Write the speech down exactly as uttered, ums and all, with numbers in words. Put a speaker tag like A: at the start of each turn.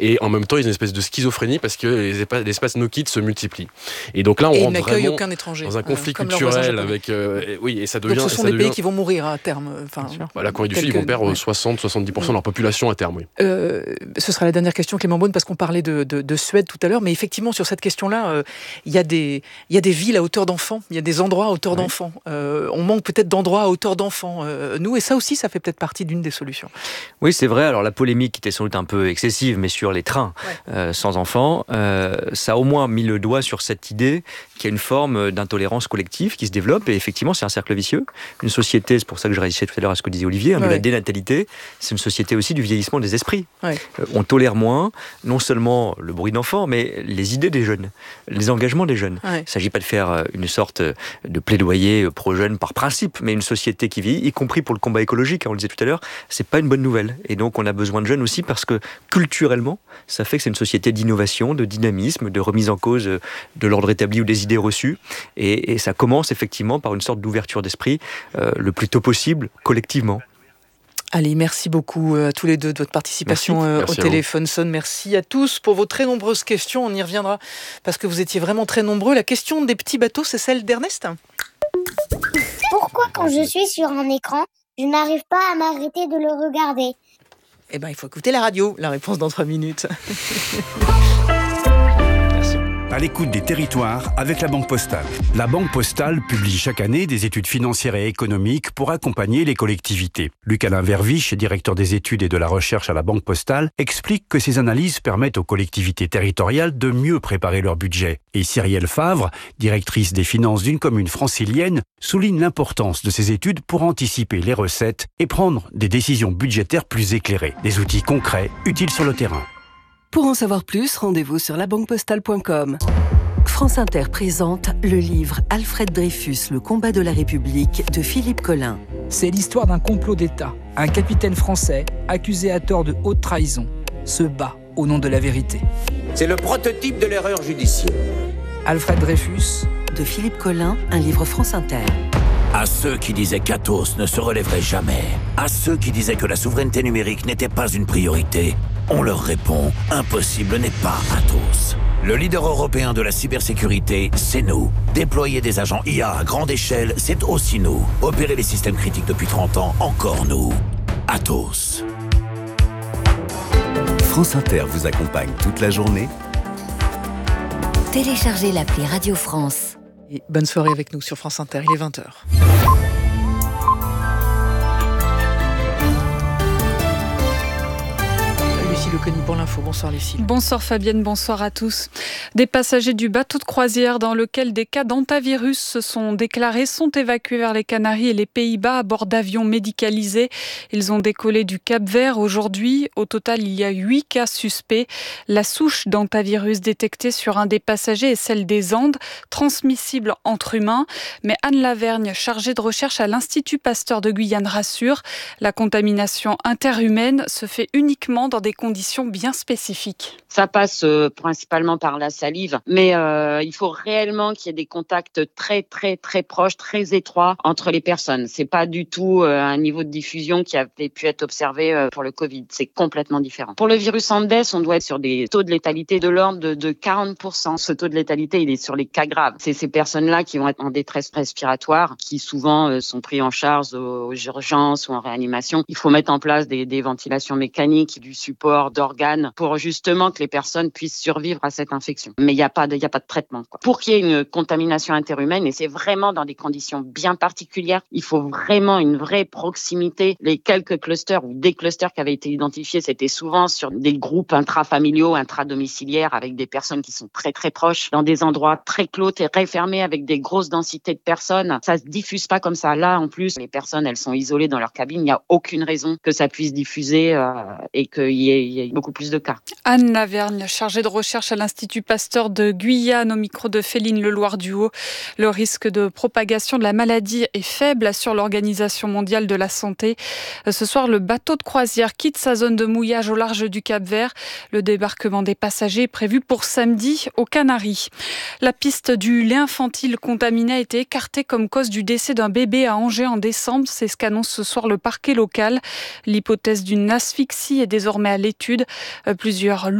A: et en même temps, ils ont une espèce de schizophrénie parce que les espaces, les espaces no kids se multiplient. Et donc là, on
B: et
A: rentre vraiment
B: aucun étranger,
A: dans un conflit
B: euh,
A: culturel avec, euh, et, oui, et ça devient.
B: Donc ce sont
A: ça
B: des
A: devient...
B: pays qui vont mourir à terme. Enfin,
A: bah, la Corée du Sud, ils vont perdre ouais. soixante à soixante-dix pour cent de leur population à terme, oui.
B: Euh, ce sera la dernière question, Clément Beaune, parce qu'on parlait de, de, de Suède tout à l'heure, mais effectivement, sur cette question-là, euh, il y a des, il y a des villes à hauteur d'enfants, il y a des endroits à hauteur oui. d'enfants. Euh, on manque peut-être d'endroits à hauteur d'enfants, euh, nous, et ça aussi, ça fait peut-être partie d'une des solutions.
C: Oui, c'est vrai. Alors la polémique était sans doute un peu excessive, mais sur les trains ouais. euh, sans enfants, euh, ça a au moins mis le doigt sur cette idée qu'il y a une forme d'intolérance collective qui se développe, et effectivement, c'est un cercle vicieux. Une société, c'est pour ça que je réagissais tout à l'heure à ce que disait Olivier, hein, ouais. de la dénatalité, c'est une société aussi du vieillissement des esprits. Ouais. Euh, on tolère moins, non seulement le bruit d'enfants, mais les idées des jeunes, les engagements des jeunes. Ouais. Il ne s'agit pas de faire une sorte de plaidoyer pro-jeunes par principe, mais une société qui vieillit, y compris pour le combat écologique, on le disait tout à l'heure, c'est pas une bonne nouvelle. Et donc on a besoin de jeunes aussi parce que culturellement, ça fait que c'est une société d'innovation, de dynamisme, de remise en cause de l'ordre établi ou des idées reçues. Et, et ça commence effectivement par une sorte d'ouverture d'esprit euh, le plus tôt possible, collectivement.
B: Allez, merci beaucoup à tous les deux de votre participation merci. Merci au téléphone sonne. Merci à tous pour vos très nombreuses questions. On y reviendra parce que vous étiez vraiment très nombreux. La question des petits bateaux, c'est celle d'Ernest.
D: Pourquoi quand je suis sur un écran, je n'arrive pas à m'arrêter de le regarder ?
B: Eh bien, il faut écouter la radio. La réponse dans trois minutes.
E: À l'écoute des territoires avec la Banque Postale. La Banque Postale publie chaque année des études financières et économiques pour accompagner les collectivités. Luc-Alain Verviche, directeur des études et de la recherche à la Banque Postale, explique que ces analyses permettent aux collectivités territoriales de mieux préparer leur budget. Et Cyrielle Favre, directrice des finances d'une commune francilienne, souligne l'importance de ces études pour anticiper les recettes et prendre des décisions budgétaires plus éclairées. Des outils concrets, utiles sur le terrain.
F: Pour en savoir plus, rendez-vous sur la banque postale point com. France Inter présente le livre Alfred Dreyfus, le combat de la République de Philippe Collin.
G: C'est l'histoire d'un complot d'État. Un capitaine français, accusé à tort de haute trahison, se bat au nom de la vérité.
H: C'est le prototype de l'erreur judiciaire.
G: Alfred Dreyfus,
F: de Philippe Collin, un livre France Inter.
I: À ceux qui disaient qu'Athos ne se relèverait jamais, à ceux qui disaient que la souveraineté numérique n'était pas une priorité, on leur répond, impossible n'est pas Athos. Le leader européen de la cybersécurité, c'est nous. Déployer des agents I A à grande échelle, c'est aussi nous. Opérer les systèmes critiques depuis trente ans, encore nous. Athos.
J: France Inter vous accompagne toute la journée.
K: Téléchargez l'appli Radio France.
B: Et bonne soirée avec nous sur France Inter, il est vingt heures. Lucini pour l'info. Bonsoir Lucie.
L: Bonsoir Fabienne, bonsoir à tous. Des passagers du bateau de croisière dans lequel des cas d'hantavirus se sont déclarés sont évacués vers les Canaries et les Pays-Bas à bord d'avions médicalisés. Ils ont décollé du Cap-Vert aujourd'hui. Au total, il y a huit cas suspects. La souche d'hantavirus détectée sur un des passagers est celle des Andes, transmissible entre humains. Mais Anne Lavergne, chargée de recherche à l'Institut Pasteur de Guyane, rassure, la contamination interhumaine se fait uniquement dans des conditions bien spécifiques.
M: Ça passe euh, principalement par la salive, mais euh, il faut réellement qu'il y ait des contacts très très très proches, très étroits entre les personnes. C'est pas du tout euh, un niveau de diffusion qui avait pu être observé euh, pour le Covid. C'est complètement différent. Pour le virus Andes, on doit être sur des taux de létalité de l'ordre de, de quarante pour cent. Ce taux de létalité, il est sur les cas graves. C'est ces personnes-là qui vont être en détresse respiratoire, qui souvent euh, sont pris en charge aux, aux urgences ou en réanimation. Il faut mettre en place des, des ventilations mécaniques, du support d'organes pour justement que les personnes puissent survivre à cette infection. Mais il n'y a pas de, il y a pas de traitement, quoi. Pour qu'il y ait une contamination interhumaine, et c'est vraiment dans des conditions bien particulières, il faut vraiment une vraie proximité. Les quelques clusters ou des clusters qui avaient été identifiés, c'était souvent sur des groupes intrafamiliaux, intradomiciliaires, avec des personnes qui sont très très proches, dans des endroits très clos, très fermés, avec des grosses densités de personnes. Ça se diffuse pas comme ça. Là, en plus, les personnes, elles sont isolées dans leur cabine. Il n'y a aucune raison que ça puisse diffuser euh, et qu'il y ait, il y ait beaucoup plus de cas.
L: Anne Lavergne, chargée de recherche à l'Institut Pasteur de Guyane, au micro de Féline Leloir-Duhaut. Le risque de propagation de la maladie est faible, assure l'Organisation mondiale de la santé. Ce soir, le bateau de croisière quitte sa zone de mouillage au large du Cap-Vert. Le débarquement des passagers est prévu pour samedi aux Canaries. La piste du lait infantile contaminé a été écartée comme cause du décès d'un bébé à Angers en décembre. C'est ce qu'annonce ce soir le parquet local. L'hypothèse d'une asphyxie est désormais à l'étude. Plusieurs